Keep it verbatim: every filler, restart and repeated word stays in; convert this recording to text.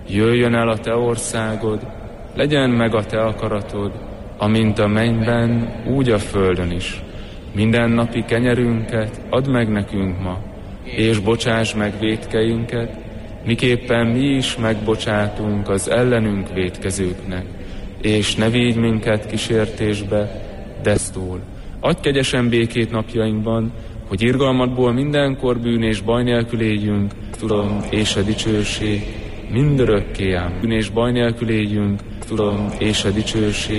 Jöjjön el a te országod, legyen meg a te akaratod, amint a mennyben, úgy a földön is. Mindennapi kenyerünket add meg nekünk ma, és bocsáss meg vétkeinket, miképpen mi is megbocsátunk az ellenünk vétkezőknek, és ne vigy minket kísértésbe, de szól. Adj kegyesen békét napjainkban, hogy irgalmadból mindenkor bűn és baj nélkül éljünk, tudom, és a dicsőség mindörökké ám. Bűn és baj nélkül éljünk, tudom, és a dicsőség